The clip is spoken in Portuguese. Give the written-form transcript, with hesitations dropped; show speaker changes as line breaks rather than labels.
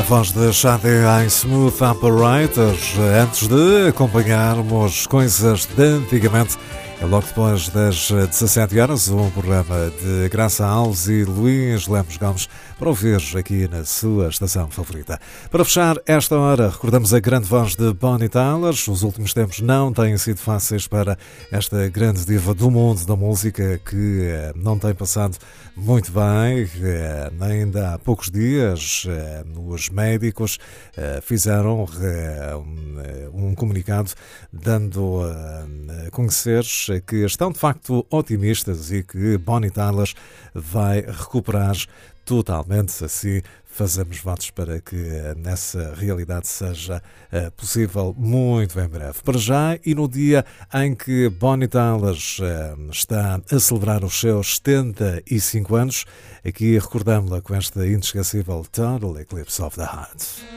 voz de Shadi em Smooth Operators. Antes de acompanharmos coisas de antigamente, é logo depois das 17 horas, um programa de Graça Alves e Luís Lemos Gomes para ouvir aqui na sua estação favorita. Para fechar esta hora, recordamos a grande voz de Bonnie Tyler. Os últimos tempos não têm sido fáceis para esta grande diva do mundo da música, que não tem passado muito bem. Ainda há poucos dias, os médicos fizeram um comunicado dando a conhecer que estão de facto otimistas e que Bonnie Tyler vai recuperar totalmente. Assim, fazemos votos para que nessa realidade seja possível muito em breve. Para já, e no dia em que Bonnie Tyler está a celebrar os seus 75 anos, aqui recordamos-la com esta inesquecível Total Eclipse of the Heart.